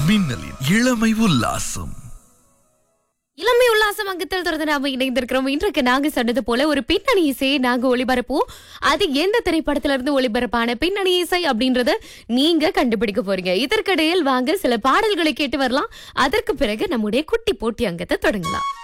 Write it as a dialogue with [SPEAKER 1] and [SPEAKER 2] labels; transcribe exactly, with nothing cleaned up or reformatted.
[SPEAKER 1] மின்னலின் இளமை உல்லாசம்.
[SPEAKER 2] இளமை உல்லாசம் அங்கத்தில் தொடர்ந்து நாம இணைந்திருக்கிறோம். இன்றைக்கு நாங்க சொன்னது போல ஒரு பின்னணி இசையை நாங்க ஒளிபரப்போம். அது எந்த திரைப்படத்துல இருந்து ஒளிபரப்பான பின்னணி இசை அப்படின்றத நீங்க கண்டுபிடிக்க போறீங்க. இதற்கிடையில் வாங்க சில பாடல்களை கேட்டு வரலாம். அதற்கு பிறகு நம்முடைய குட்டி போட்டி அங்கத்தை தொடங்கலாம்.